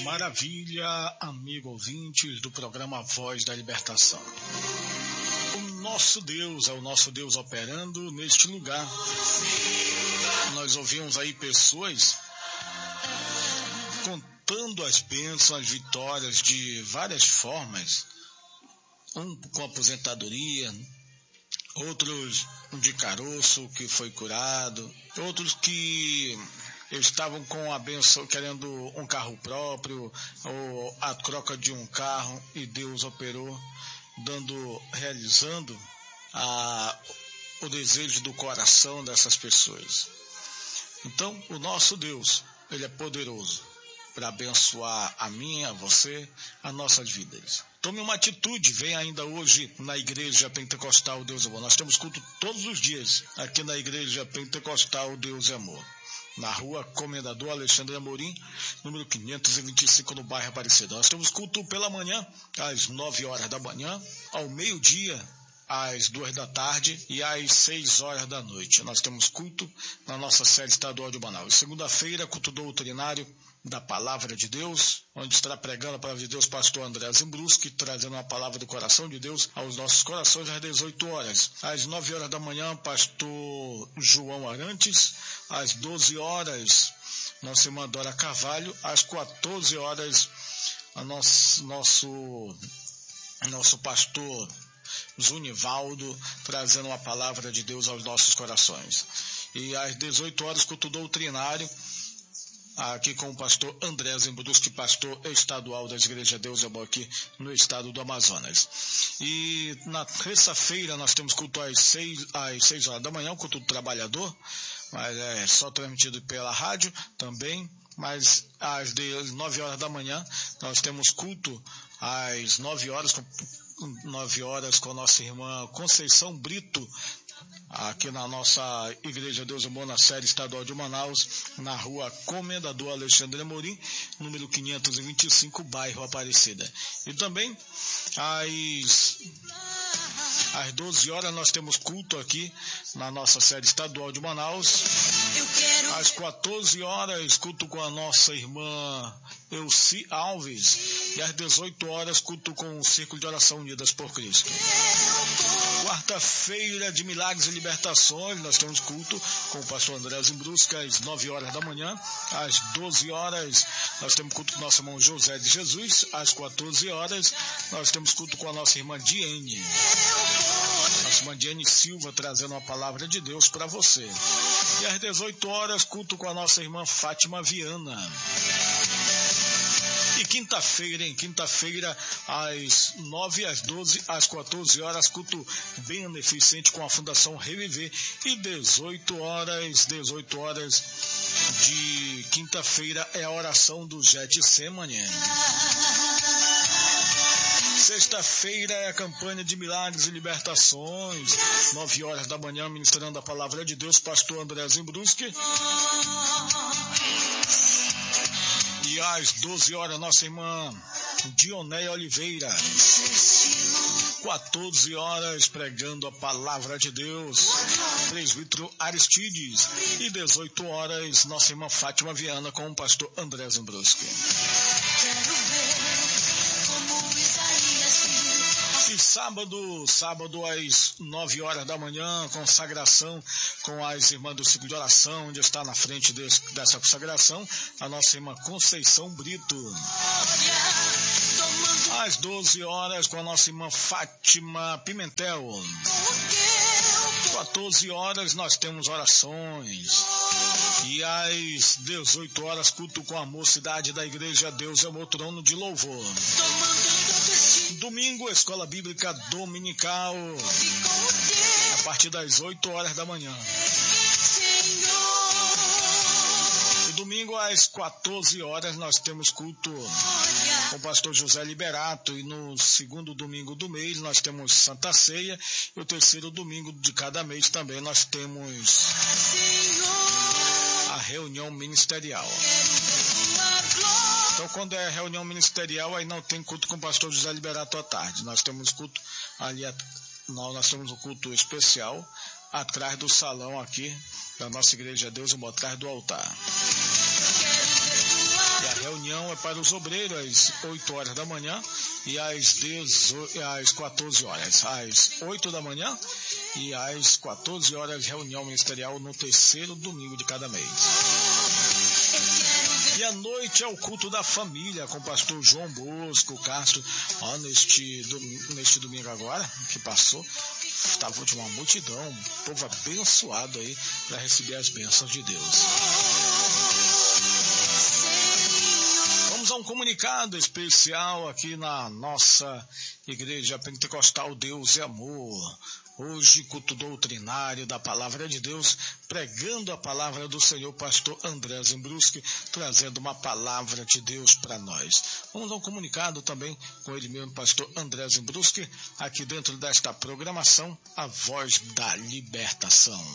Maravilha, amigo ouvintes do programa Voz da Libertação. O nosso Deus é o nosso Deus operando neste lugar. Nós ouvimos aí pessoas contando as bênçãos, as vitórias de várias formas. Um com aposentadoria, outros de caroço que foi curado, outros que estavam com a bênção querendo um carro próprio ou a troca de um carro e Deus operou, realizando o desejo do coração dessas pessoas. Então, o nosso Deus, Ele é poderoso para abençoar a minha, a você, as nossas vidas. Tome uma atitude, venha ainda hoje na Igreja Pentecostal Deus é Amor. Nós temos culto todos os dias aqui na Igreja Pentecostal Deus é Amor, na rua Comendador Alexandre Amorim, número 525, no bairro Aparecida. Nós temos culto pela manhã, às 9 horas da manhã, ao meio-dia, às 2 da tarde e às 6 horas da noite. Nós temos culto na nossa sede estadual de Manaus. Segunda-feira, culto doutrinário da Palavra de Deus, onde estará pregando a Palavra de Deus pastor André Zimbruski, trazendo a Palavra do Coração de Deus aos nossos corações às 18 horas. Às 9 horas da manhã, pastor João Arantes. Às 12 horas, nossa irmã Dora Carvalho. Às 14 horas, nosso pastor Zunivaldo, trazendo a Palavra de Deus aos nossos corações. E às 18 horas, culto doutrinário, aqui com o pastor André Zimbruski, pastor estadual da Igreja Deus é Amor aqui no estado do Amazonas. E na terça-feira nós temos culto às 6 horas da manhã, o culto do trabalhador, mas é só transmitido pela rádio também. Mas às 9 horas da manhã nós temos culto às 9 horas com a nossa irmã Conceição Brito, aqui na nossa Igreja Deus é Amor, na sede estadual de Manaus, na rua Comendador Alexandre Amorim, número 525, bairro Aparecida. E também às 12 horas nós temos culto aqui na nossa sede estadual de Manaus. Às 14 horas, culto com a nossa irmã Elci Alves. E às 18 horas, culto com o Círculo de Oração Unidas por Cristo. Quarta-feira de Milagres e Libertações, nós temos culto com o pastor André Zimbruski às 9 horas da manhã. Às 12 horas, nós temos culto com o nosso irmão José de Jesus. Às 14 horas, nós temos culto com a nossa irmã Diene. Nossa irmã Diene Silva, trazendo a Palavra de Deus para você. E às 18 horas, culto com a nossa irmã Fátima Viana. E quinta-feira, às 9, às 12, às 14 horas, culto beneficente com a Fundação Reviver. E 18 horas de quinta-feira é a oração do Getsemane. Sexta-feira é a campanha de Milagres e Libertações, 9 horas da manhã, ministrando a Palavra de Deus, pastor André Zimbruski. E às 12 horas, nossa irmã Dionéia Oliveira. 14 horas, pregando a Palavra de Deus, presbítero Aristides. E 18 horas, nossa irmã Fátima Viana com o pastor André Zimbruski. E sábado às 9 horas da manhã, consagração com as irmãs do ciclo de oração, onde está na frente dessa consagração a nossa irmã Conceição Brito. Às 12 horas com a nossa irmã Fátima Pimentel. 14 horas nós temos orações. E às 18 horas, culto com a mocidade da Igreja Deus é Amor, trono de louvor. Domingo, Escola Bíblica Dominical, a partir das 8 horas da manhã. E domingo, às 14 horas, nós temos culto com o pastor José Liberato. E no segundo domingo do mês, nós temos Santa Ceia. E o terceiro domingo de cada mês também nós temos a reunião ministerial. Então, quando é reunião ministerial, aí não tem culto com o pastor José Liberato à tarde. Nós temos culto ali, nós temos um culto especial atrás do salão aqui da nossa Igreja Deus, atrás do altar. E a reunião é para os obreiros às 8 horas da manhã e às 14 horas. Às 8 da manhã e às 14 horas, reunião ministerial no terceiro domingo de cada mês. E à noite é o culto da família com o pastor João Bosco Castro. Neste domingo agora, que passou, estava de uma multidão, um povo abençoado aí para receber as bênçãos de Deus. Vamos a um comunicado especial aqui na nossa Igreja Pentecostal Deus e Amor. Hoje, culto doutrinário da Palavra de Deus, pregando a palavra do Senhor, pastor André Zimbruski, trazendo uma palavra de Deus para nós. Vamos a um comunicado também com ele mesmo, pastor André Zimbruski, aqui dentro desta programação, A Voz da Libertação.